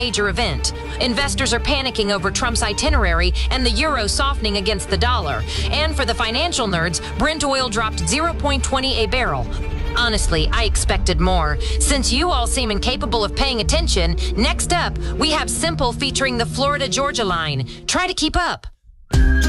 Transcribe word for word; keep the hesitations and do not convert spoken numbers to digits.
major event. Investors are panicking over Trump's itinerary and the euro softening against the dollar. And for the financial nerds, Brent oil dropped zero point two zero a barrel. Honestly, I expected more. Since you all seem incapable of paying attention, next up, we have Simple featuring the Florida Georgia line. Try to keep up.